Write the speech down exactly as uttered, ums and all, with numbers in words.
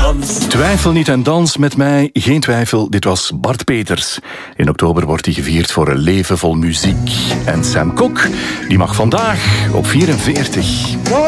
dans. Twijfel niet en dans met mij. Geen twijfel, dit was Bart Peters. In oktober wordt hij gevierd voor een leven vol muziek. En Sam Cooke, die mag vandaag op vierenveertig.